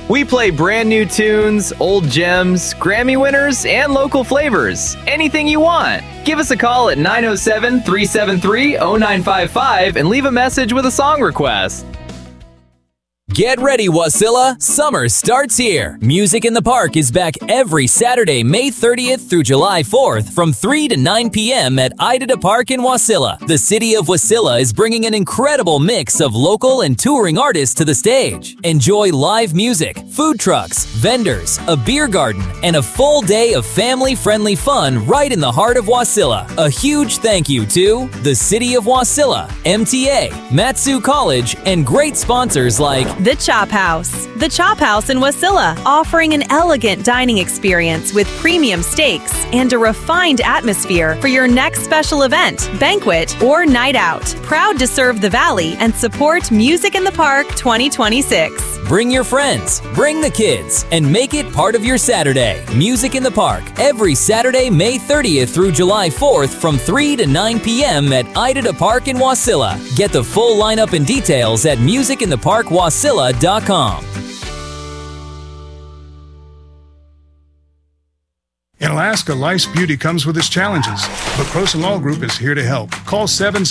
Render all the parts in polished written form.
We play brand new tunes, old gems, Grammy winners, and local flavors. Anything you want. Give us a call at 907-373-0955 and leave a message with a song request. Get ready, Wasilla! Summer starts here. Music in the Park is back every Saturday, May 30th through July 4th from 3 to 9 p.m. at Idada Park in Wasilla. The city of Wasilla is bringing an incredible mix of local and touring artists to the stage. Enjoy live music, food trucks, vendors, a beer garden, and a full day of family-friendly fun right in the heart of Wasilla. A huge thank you to the City of Wasilla, MTA, Mat-Su College, and great sponsors like The Chop House. The Chop House in Wasilla, offering an elegant dining experience with premium steaks and a refined atmosphere for your next special event, banquet, or night out. Proud to serve the Valley and support Music in the Park 2026. Bring your friends, bring the kids, and make it part of your Saturday. Music in the Park, every Saturday, May 30th through July 4th from 3 to 9 p.m. at Idada Park in Wasilla. Get the full lineup and details at musicintheparkwasilla.com. In Alaska, life's beauty comes with its challenges, but Croson Law Group is here to help. Call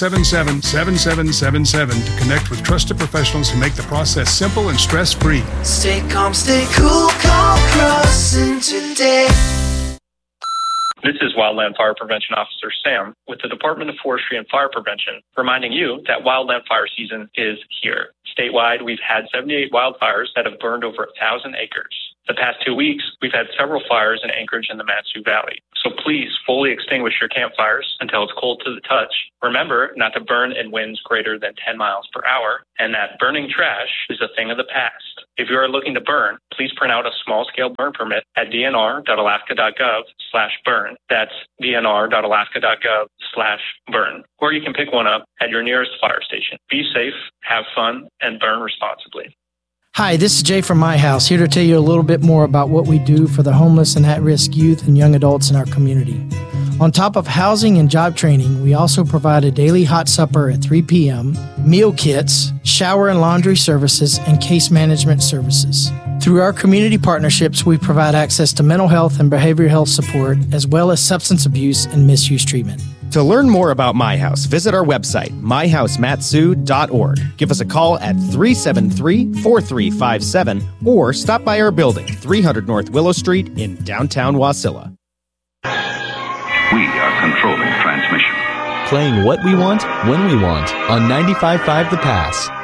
777-7777 to connect with trusted professionals who make the process simple and stress-free. Stay calm, stay cool, call Croson today. This is Wildland Fire Prevention Officer Sam with the Department of Forestry and Fire Prevention, reminding you that wildland fire season is here. Statewide, we've had 78 wildfires that have burned over 1,000 acres. The past 2 weeks, we've had several fires in Anchorage and the Mat-Su Valley. So please fully extinguish your campfires until it's cold to the touch. Remember not to burn in winds greater than 10 miles per hour, and that burning trash is a thing of the past. If you are looking to burn, please print out a small-scale burn permit at dnr.alaska.gov/burn. That's dnr.alaska.gov/burn. Or you can pick one up at your nearest fire station. Be safe, have fun, and burn responsibly. Hi, this is Jay from My House, here to tell you a little bit more about what we do for the homeless and at-risk youth and young adults in our community. On top of housing and job training, we also provide a daily hot supper at 3 p.m., meal kits, shower and laundry services, and case management services. Through our community partnerships, we provide access to mental health and behavioral health support, as well as substance abuse and misuse treatment. To learn more about My House, visit our website, myhousematsu.org. Give us a call at 373-4357 or stop by our building, 300 North Willow Street in downtown Wasilla. We are controlling transmission. Playing what we want, when we want, on 95.5 The Pass.